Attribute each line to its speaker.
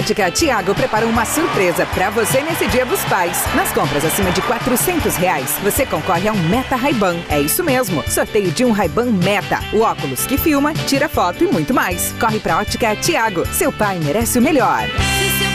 Speaker 1: Ótica Tiago preparou uma surpresa pra você nesse Dia dos Pais. Nas compras acima de R$ 400, você concorre a um Meta Ray-Ban. É isso mesmo, sorteio de um Ray-Ban Meta. O óculos que filma, tira foto e muito mais. Corre pra Ótica Tiago. Seu pai merece o melhor.